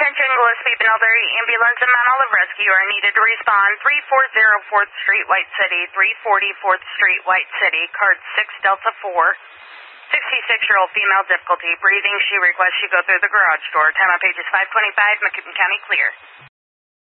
Attention Gillespie Benelberry Ambulance and Mount Olive Rescue are needed to respond. 340 4th Street, White City. 340 4th Street, White City. Card 6 Delta 4. 66-year-old female, difficulty breathing. She requests you go through the garage door. Time on pages 525, McCutcheon County clear.